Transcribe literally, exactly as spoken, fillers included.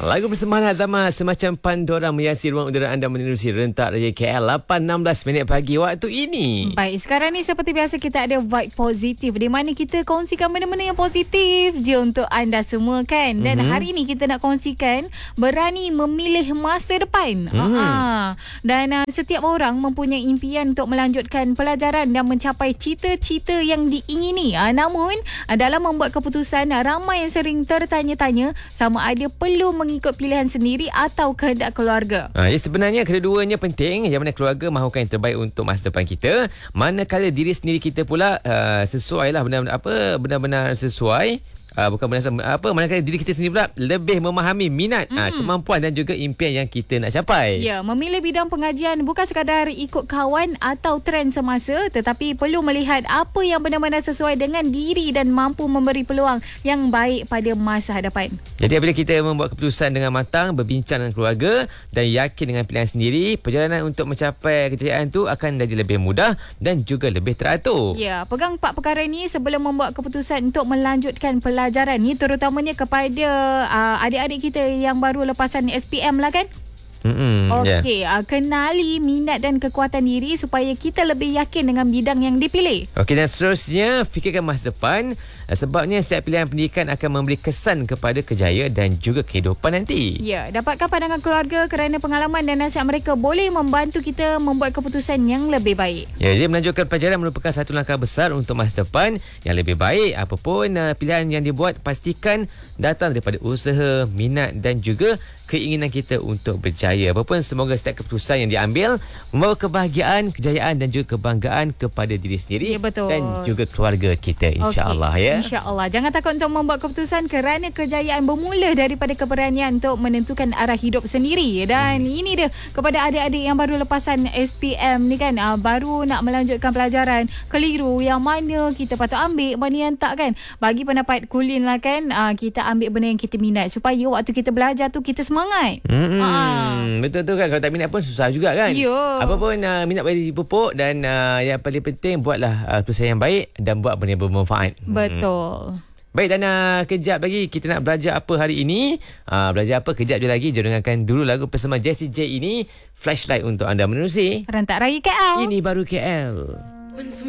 Lagu bersemangat Azamah semacam Pandora menghiasi ruang udara anda menerusi rentak Raya K L lapan enam belas minit pagi waktu ini. Baik, sekarang ni seperti biasa kita ada vibe positif di mana kita kongsikan benda-benda yang positif je untuk anda semua kan. Dan mm-hmm. hari ni kita nak kongsikan berani memilih masa depan. Mm. Uh-huh. Dan uh, setiap orang mempunyai impian untuk melanjutkan pelajaran dan mencapai cita-cita yang diingini. Uh, namun uh, dalam membuat keputusan uh, ramai yang sering tertanya-tanya sama ada perlu mengikut pilihan sendiri atau kehendak keluarga. Ha, ya, sebenarnya kedua-duanya penting. Yang mana keluarga mahukan yang terbaik untuk masa depan kita. Manakala diri sendiri kita pula uh, sesuai lah benar-benar apa benar-benar sesuai. Uh, bukan benar apa manakala diri kita sendiri pula lebih memahami minat, mm. uh, kemampuan dan juga impian yang kita nak capai. Ya, memilih bidang pengajian bukan sekadar ikut kawan atau trend semasa, tetapi perlu melihat apa yang benar-benar sesuai dengan diri dan mampu memberi peluang yang baik pada masa hadapan. Jadi apabila kita membuat keputusan dengan matang, berbincang dengan keluarga dan yakin dengan pilihan sendiri, perjalanan untuk mencapai kejayaan tu akan jadi lebih mudah dan juga lebih teratur. Ya, pegang empat perkara ini sebelum membuat keputusan untuk melanjutkan pelajaran pelajaran ni, terutamanya kepada uh, adik-adik kita yang baru lepasan S P M lah kan. Mm-hmm, Okey, yeah. uh, kenali minat dan kekuatan diri supaya kita lebih yakin dengan bidang yang dipilih. Okey, dan seterusnya fikirkan masa depan, uh, sebabnya setiap pilihan pendidikan akan memberi kesan kepada kejayaan dan juga kehidupan nanti. Ya, dapatkan pandangan keluarga kerana pengalaman dan nasihat mereka boleh membantu kita membuat keputusan yang lebih baik. Ya, jadi melanjutkan pelajaran merupakan satu langkah besar untuk masa depan yang lebih baik. Apapun uh, pilihan yang dibuat, pastikan datang daripada usaha, minat dan juga keinginan kita untuk berjaya. Apapun, semoga setiap keputusan yang diambil membawa kebahagiaan, kejayaan dan juga kebanggaan kepada diri sendiri, ya, betul. Dan juga keluarga kita, insya-Allah. Okay. Ya. Insya-Allah. Jangan takut untuk membuat keputusan kerana kejayaan bermula daripada keberanian untuk menentukan arah hidup sendiri. Dan hmm. ini dia kepada adik-adik yang baru lepasan S P M ni kan, uh, baru nak melanjutkan pelajaran, keliru yang mana kita patut ambil, mana yang tak kan. Bagi pendapat Kulin lah kan, uh, kita ambil benda yang kita minat supaya waktu kita belajar tu kita semangat. Hmm. Uh. Betul tu kan. Kalau tak minat pun susah juga kan. Yo. Apa pun uh, minat boleh dipupuk. Dan uh, yang paling penting, buatlah uh, keputusan yang baik dan buat benda yang bermanfaat. Betul. Hmm. Baik, dan uh, kejap lagi kita nak belajar apa hari ini. uh, Belajar apa kejap je lagi. Jom dengarkan dulu lagu bersama Jessie J ini, Flashlight, untuk anda menerusi Rentak Raya K L. Ini baru K L.